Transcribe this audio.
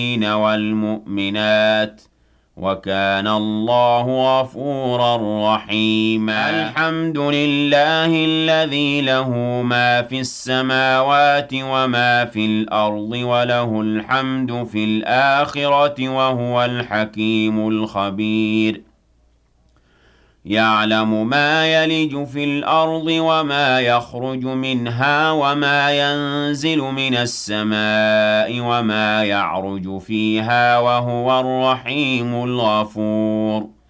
والمؤمنات وكان الله غفورا رحيما الحمد لله الذي له ما في السماوات وما في الأرض وله الحمد في الآخرة وهو الحكيم الخبير يعلم ما يلج في الأرض وما يخرج منها وما ينزل من السماء وما يعرج فيها وهو الرحيم الغفور